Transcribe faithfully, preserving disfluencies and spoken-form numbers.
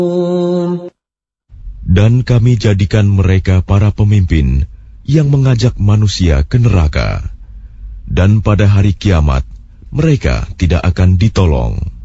Dan kami jadikan mereka para pemimpin yang mengajak manusia ke neraka. Dan pada hari kiamat, mereka tidak akan ditolong.